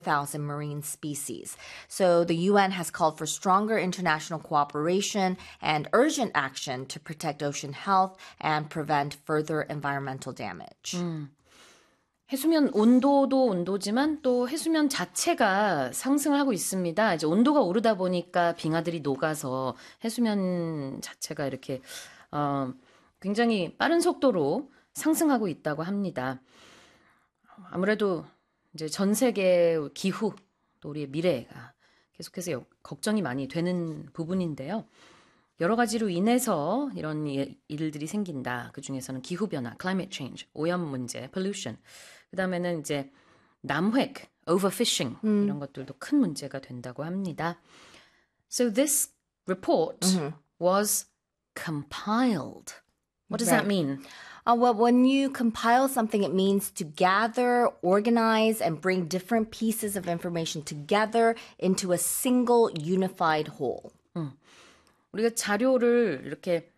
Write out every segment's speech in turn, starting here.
1,000 marine species. So the UN has called for stronger international cooperation and urgent action to protect ocean health and prevent further environmental damage. 해수면 온도도 온도지만 또 해수면 자체가 상승을 하고 있습니다. 이제 온도가 오르다 보니까 빙하들이 녹아서 해수면 자체가 이렇게 굉장히 빠른 속도로 상승하고 있다고 합니다. 아무래도 이제 전 세계 기후 또 우리의 미래가 계속해서 걱정이 많이 되는 부분인데요. 여러 가지로 인해서 이런 일들이 생긴다. 그 중에서는 기후변화, climate change, 오염 문제, pollution. 그 다음에는 이제 남획, overfishing 이런 것들도 큰 문제가 된다고 합니다. So this report was compiled. What does that mean? Well, when you compile something, it means to gather, organize, and bring different pieces of information together into a single unified whole. 우리가 자료를 이렇게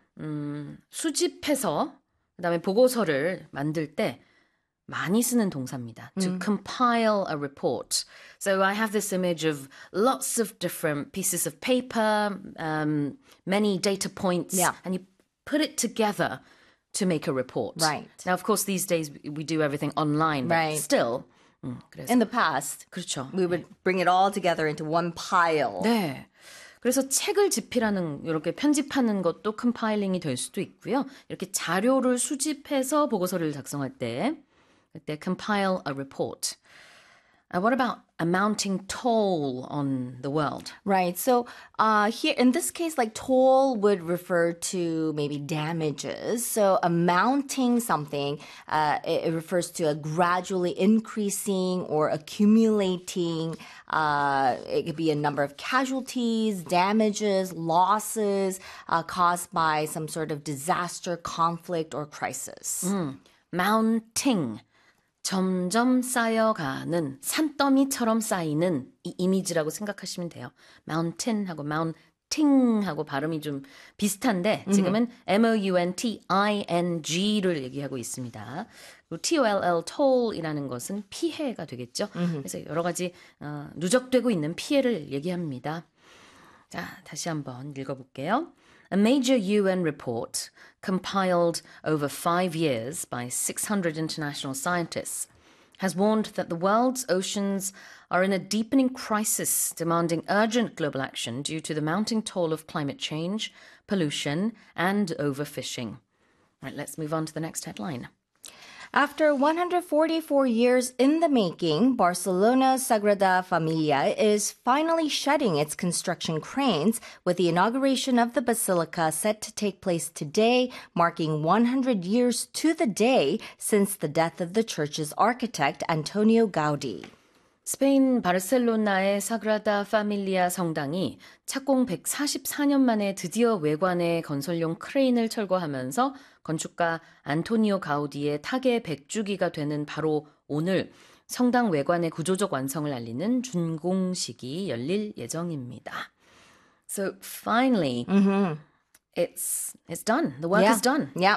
수집해서 그다음에 보고서를 만들 때 많이 쓰는 동사입니다. To compile a report. So I have this image of lots of different pieces of paper, many data points, and you put it together to make a report. Right. Now, of course, these days we do everything online, but still. 그래서, In the past, 그렇죠. we would bring it all together into one pile. 네. 그래서 책을 집필하는 이렇게 편집하는 것도 컴파일링이 될 수도 있고요. 이렇게 자료를 수집해서 보고서를 작성할 때 그때 compile a report. What about amounting toll on the world? Right. So here, in this case, like toll would refer to maybe damages. So amounting something, it refers to a gradually increasing or accumulating. It could be a number of casualties, damages, losses caused by some sort of disaster, conflict, or crisis. Mounting. 점점 쌓여가는 산더미처럼 쌓이는 이 이미지라고 생각하시면 돼요. mountain하고 mounting하고 발음이 좀 비슷한데 지금은 mounting를 얘기하고 있습니다. 그리고 toll, toll이라는 것은 피해가 되겠죠. 그래서 여러 가지 누적되고 있는 피해를 얘기합니다. 자, 다시 한번 읽어볼게요. A major UN report compiled over 5 years by 600 international scientists has warned that the world's oceans are in a deepening crisis demanding urgent global action due to the mounting toll of climate change, pollution, and overfishing. Right, let's move on to the next headline. After 144 years in the making, Barcelona's Sagrada Familia is finally shedding its construction cranes with the inauguration of the basilica set to take place today, marking 100 years to the day since the death of the church's architect, Antonio Gaudi. 스페인 바르셀로나의 사그라다 파밀리아 성당이 착공 144년 만에 드디어 외관에 건설용 크레인을 철거하면서 건축가 안토니오 가우디의 타계 100주기가 되는 바로 오늘 성당 외관의 구조적 완성을 알리는 준공식이 열릴 예정입니다. So finally, it's done. The work is done. Yeah.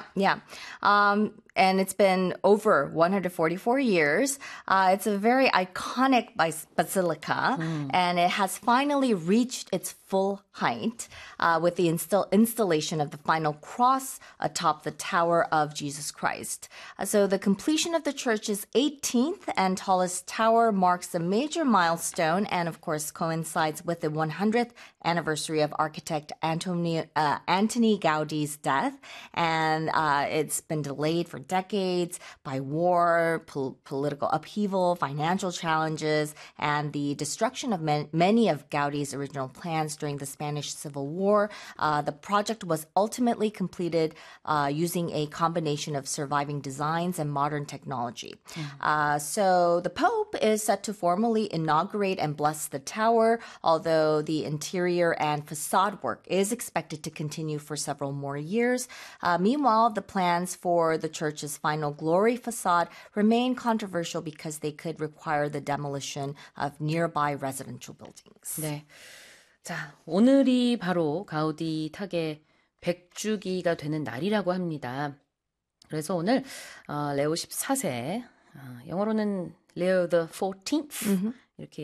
And it's been over 144 years. It's a very iconic basilica, and it has finally reached its full height with the installation of the final cross atop the Tower of Jesus Christ. So the completion of the church's 18th and tallest tower marks a major milestone and, of course, coincides with the 100th anniversary of architect Antoni Gaudi's death. And it's been delayed for decades by war, political upheaval, financial challenges, and the destruction of many of Gaudi's original plans during the Spanish Civil War. The project was ultimately completed using a combination of surviving designs and modern technology. So the Pope is set to formally inaugurate and bless the tower, although the interior and facade work is expected to continue for several more years. Meanwhile, the plans for the church's final glory facade remain controversial because they could require the demolition of nearby residential buildings. 네. 자, 오늘이 바로 가우디 타계 100주기가 되는 날이라고 합니다. 그래서 오늘 레오 14세, 영어로는 레오 the 14th 이렇게